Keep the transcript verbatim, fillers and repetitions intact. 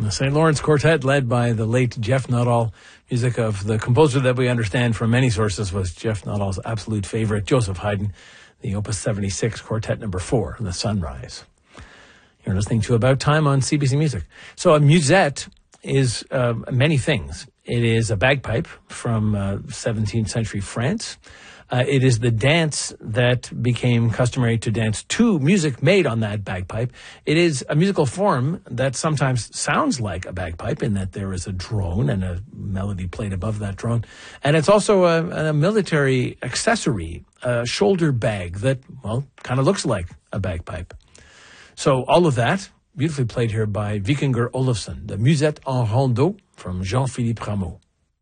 The Saint Lawrence Quartet, led by the late Jeff Nuttall, music of the composer that we understand from many sources was Jeff Nuttall's absolute favorite, Joseph Haydn, the Opus seventy-six Quartet number four, The Sunrise. You're listening to About Time on C B C Music. So a musette is uh, many things. It is a bagpipe from uh, seventeenth century France. Uh, it is the dance that became customary to dance to music made on that bagpipe. It is a musical form that sometimes sounds like a bagpipe in that there is a drone and a melody played above that drone. And it's also a, a military accessory, a shoulder bag that, well, kind of looks like a bagpipe. So all of that, beautifully played here by Vikingur Olafsson, the Musette en Rondeau from Jean-Philippe Rameau.